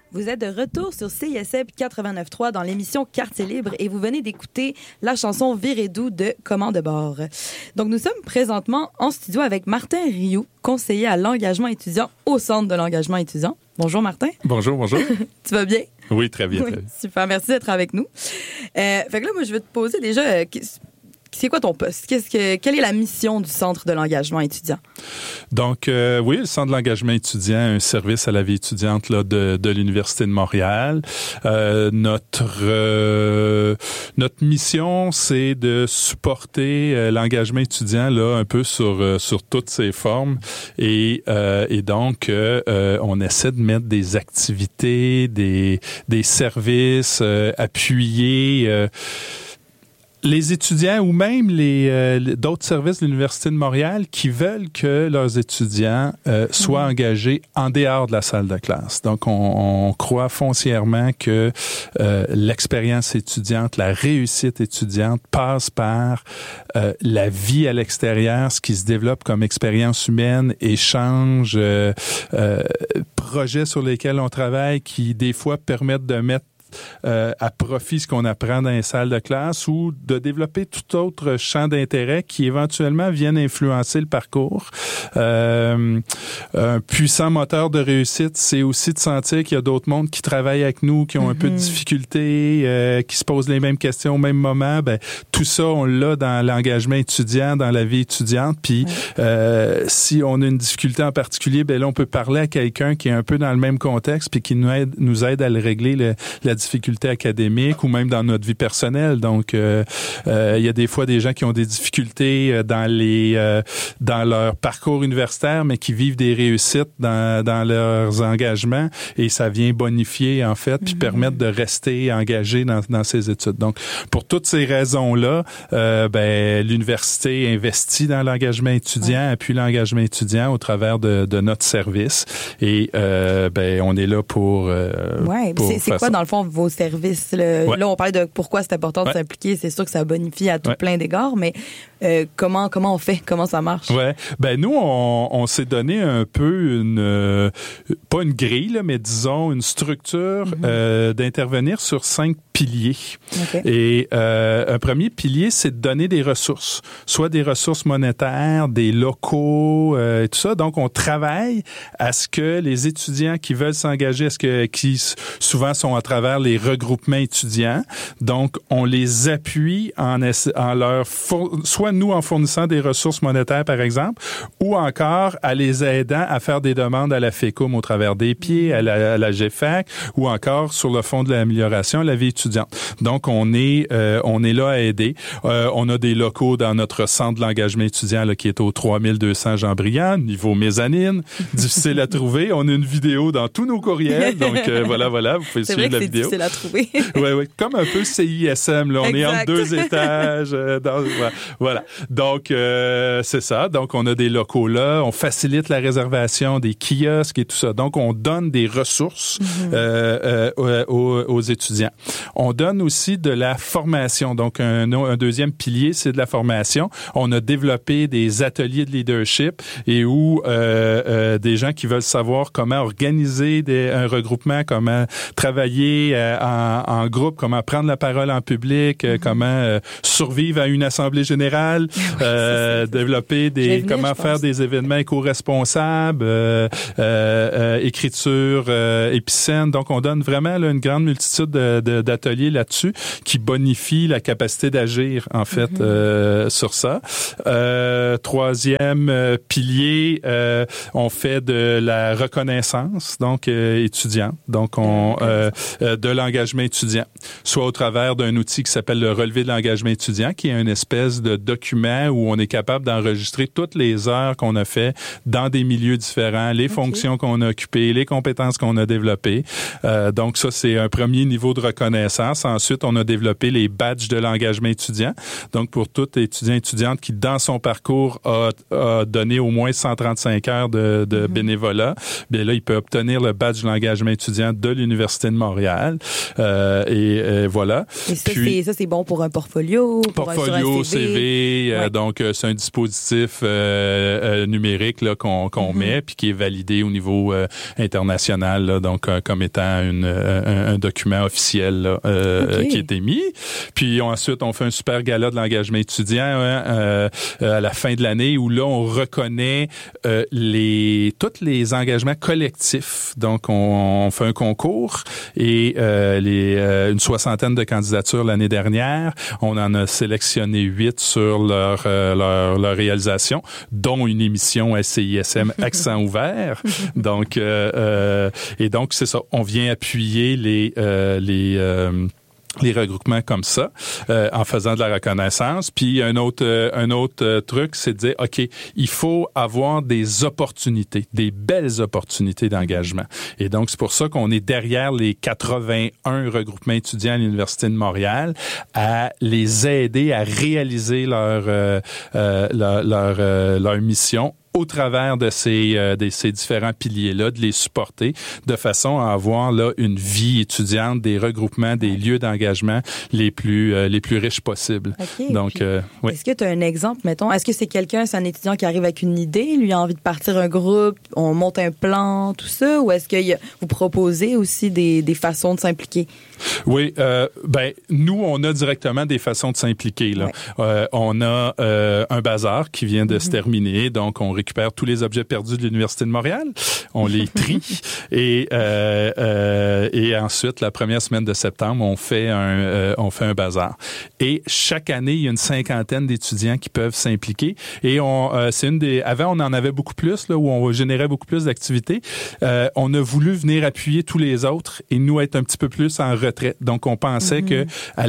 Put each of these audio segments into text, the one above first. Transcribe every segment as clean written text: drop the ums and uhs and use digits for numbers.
Vous êtes de retour sur CISM 89.3 dans l'émission Quartier Libre et vous venez d'écouter la chanson Virez doux de Comment de bord. Donc, nous sommes présentement en studio avec Martin Rioux, conseiller à l'engagement étudiant au Centre de l'engagement étudiant. Bonjour Martin. Bonjour. Tu vas bien? Oui, très bien. Oui, super, merci d'être avec nous. Fait que là, moi, je vais te poser déjà... c'est quoi ton poste? Quelle est la mission du Centre de l'engagement étudiant? Donc, oui, le Centre de l'engagement étudiant a un service à la vie étudiante là, de l'Université de Montréal. Notre mission, c'est de supporter l'engagement étudiant là un peu sur toutes ses formes. Et donc, on essaie de mettre des activités, des services appuyés les étudiants ou même d'autres services de l'Université de Montréal qui veulent que leurs étudiants soient engagés en dehors de la salle de classe. Donc, on croit foncièrement que l'expérience étudiante, la réussite étudiante passe par la vie à l'extérieur, ce qui se développe comme expérience humaine, échanges, projets sur lesquels on travaille qui, des fois, permettent de mettre à profit ce qu'on apprend dans les salles de classe ou de développer tout autre champ d'intérêt qui éventuellement viennent influencer le parcours. Un puissant moteur de réussite, c'est aussi de sentir qu'il y a d'autres mondes qui travaillent avec nous, qui ont un peu de difficultés, qui se posent les mêmes questions au même moment. Ben, tout ça, on l'a dans l'engagement étudiant, dans la vie étudiante. Puis, si on a une difficulté en particulier, ben là, on peut parler à quelqu'un qui est un peu dans le même contexte puis qui nous aide à le régler, la difficultés académiques ou même dans notre vie personnelle. Donc, il y a des fois des gens qui ont des difficultés dans leur parcours universitaire, mais qui vivent des réussites dans leurs engagements et ça vient bonifier, en fait, puis permettre de rester engagé dans ses études. Donc, pour toutes ces raisons-là, l'université investit dans l'engagement étudiant, appuie l'engagement étudiant au travers de notre service et on est là pour c'est quoi, dans le fond, vos services? Là, on parlait de pourquoi c'est important de s'impliquer. C'est sûr que ça bonifie à tout plein d'égards, mais comment on fait? Comment ça marche? Ouais. Ben, nous, on s'est donné un peu pas une grille, là, mais disons une structure d'intervenir sur 5 piliers. Okay. Et un premier pilier, c'est de donner des ressources, soit des ressources monétaires, des locaux, et tout ça. Donc, on travaille à ce que les étudiants qui veulent s'engager, qui souvent sont à travers les regroupements étudiants. Donc, on les appuie en leur soit nous en fournissant des ressources monétaires, par exemple, ou encore à les aidant à faire des demandes à la FECUM au travers des pieds, à la GFAC, ou encore sur le Fonds de l'amélioration à la vie étudiante. Donc, on est là à aider. On a des locaux dans notre centre de l'engagement étudiant là, qui est au 3200 Jean-Briand, niveau mezzanine, difficile à trouver. On a une vidéo dans tous nos courriels, donc voilà, vous pouvez suivre la vidéo. C'est difficile à trouver. Oui, comme un peu CISM, là, on est entre 2 étages. Voilà. Donc, c'est ça. Donc, on a des locaux là, on facilite la réservation des kiosques et tout ça. Donc, on donne des ressources aux étudiants. On donne aussi de la formation. Donc, un deuxième pilier, c'est de la formation. On a développé des ateliers de leadership et où des gens qui veulent savoir comment organiser un regroupement, comment travailler en groupe, comment prendre la parole en public, comment survivre à une assemblée générale, développer comment faire des événements éco-responsables, écriture épicène. Donc, on donne vraiment là, une grande multitude d'ateliers là-dessus qui bonifient la capacité d'agir, en fait, sur ça. Troisième pilier, on fait de la reconnaissance, donc étudiante. Donc, de l'engagement étudiant, soit au travers d'un outil qui s'appelle le relevé de l'engagement étudiant, qui est une espèce de document où on est capable d'enregistrer toutes les heures qu'on a fait dans des milieux différents, les fonctions qu'on a occupées, les compétences qu'on a développées. Donc ça, c'est un premier niveau de reconnaissance. Ensuite, on a développé les badges de l'engagement étudiant. Donc, pour tout étudiant étudiante qui, dans son parcours, a donné au moins 135 heures de bénévolat, bien là, il peut obtenir le badge de l'engagement étudiant de l'Université de Montréal. Montréal. Et voilà. Et ça, c'est bon pour un portfolio, portfolio, un CV. Ouais. Donc, c'est un dispositif numérique là qu'on met, puis qui est validé au niveau international, là, donc comme étant un document officiel là, qui est émis. Puis ensuite, on fait un super gala de l'engagement étudiant à la fin de l'année où là, on reconnaît tous les engagements collectifs. Donc, on fait un concours et une soixantaine de candidatures l'année dernière. On en a sélectionné 8 sur leur réalisation, dont une émission SCISM accent ouvert. Donc, et donc, c'est ça. On vient appuyer les regroupements comme ça, en faisant de la reconnaissance. Puis un autre truc, c'est de dire, OK, il faut avoir des opportunités, des belles opportunités d'engagement. Et donc, c'est pour ça qu'on est derrière les 81 regroupements étudiants à l'Université de Montréal à les aider à réaliser leur mission au travers de ces différents piliers-là, de les supporter de façon à avoir là une vie étudiante, des regroupements, des lieux d'engagement les plus riches possibles. Okay, donc, oui. Est-ce que tu as un exemple, mettons? Est-ce que c'est un étudiant qui arrive avec une idée, lui a envie de partir un groupe, on monte un plan, tout ça, ou est-ce que vous proposez aussi des façons de s'impliquer? Oui, nous, on a directement des façons de s'impliquer, là. Ouais. On a un bazar qui vient de se terminer, donc on récupère tous les objets perdus de l'Université de Montréal, on les trie et ensuite, la première semaine de septembre, on fait un bazar. Et chaque année, il y a une cinquantaine d'étudiants qui peuvent s'impliquer et avant, on en avait beaucoup plus, là, où on générait beaucoup plus d'activités. On a voulu venir appuyer tous les autres et nous être un petit peu plus en retrait. Donc, on pensait que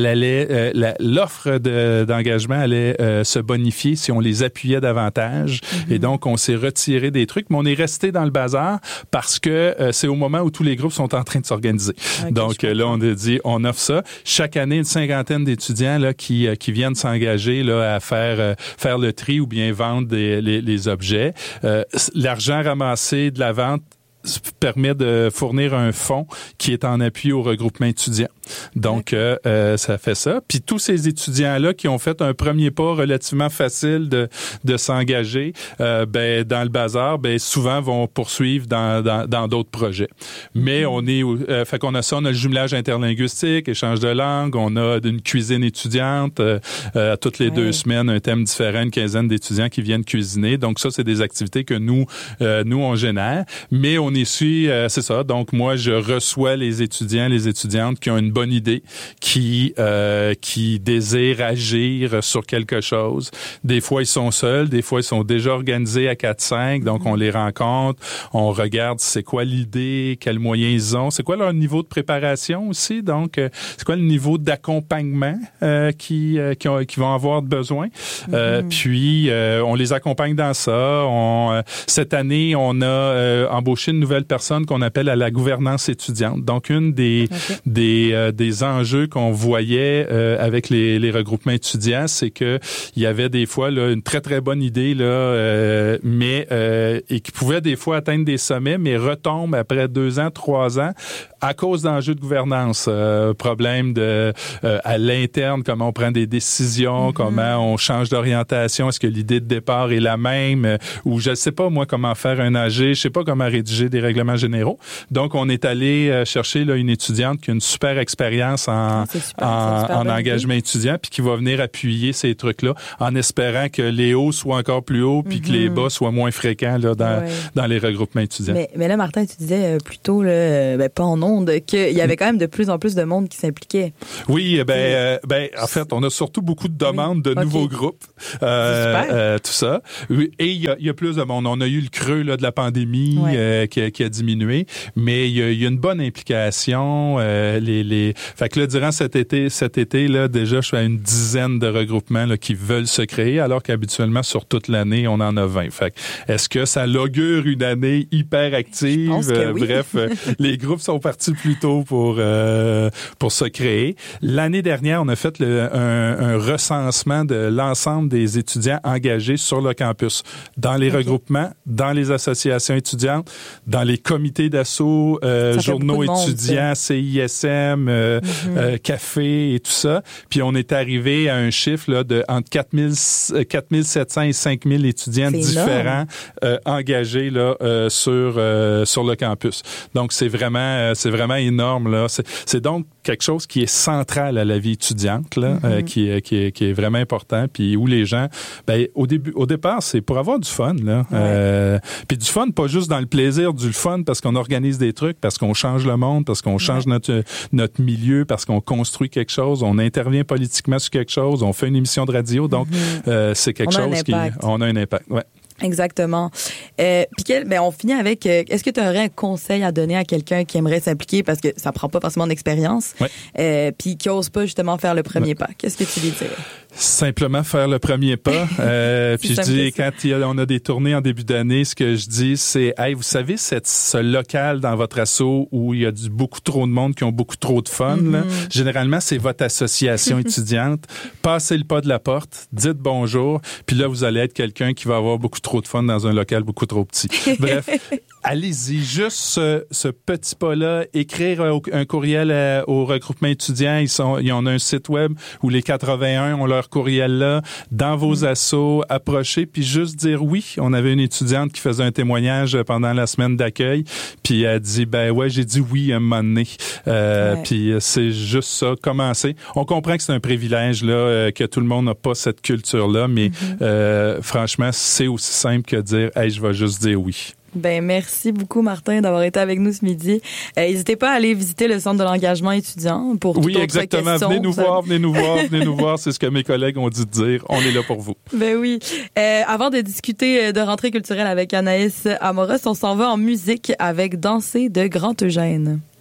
l'offre d'engagement allait se bonifier si on les appuyait davantage. Et donc, on s'est retiré des trucs, mais on est resté dans le bazar parce que c'est au moment où tous les groupes sont en train de s'organiser. Okay, donc, là, on a dit, on offre ça. Chaque année, une cinquantaine d'étudiants là qui viennent s'engager là à faire le tri ou bien vendre les objets. L'argent ramassé de la vente permet de fournir un fonds qui est en appui au regroupement étudiant. Donc, ça fait ça. Puis tous ces étudiants-là qui ont fait un premier pas relativement facile de s'engager dans le bazar, souvent vont poursuivre dans d'autres projets. Mais on a ça, on a le jumelage interlinguistique, échange de langue, on a une cuisine étudiante, toutes les 2 semaines, un thème différent, une quinzaine d'étudiants qui viennent cuisiner. Donc ça, c'est des activités que nous on génère. Mais on suit, c'est ça. Donc moi, je reçois les étudiants, les étudiantes qui ont une bonne idée, qui désirent agir sur quelque chose. Des fois, ils sont seuls, des fois, ils sont déjà organisés à 4-5, donc on les rencontre, on regarde c'est quoi l'idée, quels moyens ils ont, c'est quoi leur niveau de préparation aussi, donc c'est quoi le niveau d'accompagnement qui vont avoir besoin. Puis, on les accompagne dans ça. Cette année, on a embauché une nouvelle personne qu'on appelle à la gouvernance étudiante. Donc, une des enjeux qu'on voyait avec les regroupements étudiants, c'est que il y avait des fois là, une très très bonne idée là, et qui pouvait des fois atteindre des sommets, mais retombe après 2 ans, 3 ans à cause d'enjeux de gouvernance, problème à l'interne, comment on prend des décisions, comment on change d'orientation, est-ce que l'idée de départ est la même, ou je ne sais pas moi comment faire un AG, je sais pas comment rédiger des règlements généraux. Donc on est allé chercher là une étudiante qui a une super expérience en engagement étudiant, puis qui va venir appuyer ces trucs-là, en espérant que les hauts soient encore plus hauts, puis que les bas soient moins fréquents là dans les regroupements étudiants. Mais là, Martin, tu disais plutôt pas en ondes, qu'il y avait quand même de plus en plus de monde qui s'impliquait. Oui, en fait, on a surtout beaucoup de demandes de nouveaux groupes, tout ça. Et il y a plus de monde. On a eu le creux là de la pandémie qui a diminué, mais il y a une bonne implication. Fait que là, durant cet été là, déjà, je suis à une dizaine de regroupements là qui veulent se créer, alors qu'habituellement sur toute l'année, on en a 20. Fait que, est-ce que ça l'augure une année hyper active? Je pense que oui. Bref, les groupes sont partis parti plus tôt pour se créer. L'année dernière, on a fait un recensement de l'ensemble des étudiants engagés sur le campus, dans les regroupements, dans les associations étudiantes, dans les comités d'assaut, journaux étudiants, CISM, café et tout ça. Puis on est arrivé à un chiffre là, de entre 4700 et 5000 étudiants différents engagés là, sur le campus. Donc c'est vraiment énorme là. C'est donc quelque chose qui est central à la vie étudiante là, qui est vraiment important, puis où les gens au départ c'est pour avoir du fun là. Puis du fun pas juste dans le plaisir du fun parce qu'on organise des trucs, parce qu'on change le monde, parce qu'on change notre milieu, parce qu'on construit quelque chose, on intervient politiquement sur quelque chose, on fait une émission de radio, donc c'est quelque chose on a un impact. Ouais. Exactement. Puis on finit avec, est-ce que tu aurais un conseil à donner à quelqu'un qui aimerait s'impliquer, parce que ça prend pas forcément d'expérience, puis qui ose pas justement faire le premier pas? Qu'est-ce que tu lui dirais? Simplement faire le premier pas. Puis je dis, quand on a des tournées en début d'année, ce que je dis, c'est, hey, vous savez, ce local dans votre asso où il y a beaucoup trop de monde qui ont beaucoup trop de fun, là, généralement, c'est votre association étudiante. Passez le pas de la porte, dites bonjour, puis là, vous allez être quelqu'un qui va avoir beaucoup trop de fun dans un local beaucoup trop petit. Bref, allez-y, juste ce petit pas-là, écrire un courriel au regroupement étudiant. Ils ont un site web où les 81 ont leur courriel là, dans vos assos, approchez, puis juste dire oui. On avait une étudiante qui faisait un témoignage pendant la semaine d'accueil, puis elle dit, j'ai dit oui à un moment donné. Puis c'est juste ça, commencer. On comprend que c'est un privilège, là, que tout le monde n'a pas cette culture-là, mais franchement, c'est aussi simple que dire, hey, je vais juste dire oui. Merci beaucoup, Martin, d'avoir été avec nous ce midi. N'hésitez pas à aller visiter le Centre de l'engagement étudiant pour toute autre question. Oui, exactement. Venez nous voir. C'est ce que mes collègues ont dit de dire. On est là pour vous. Oui. Avant de discuter de rentrée culturelle avec Anaïs Amoros, on s'en va en musique avec Danser de Grand Eugène.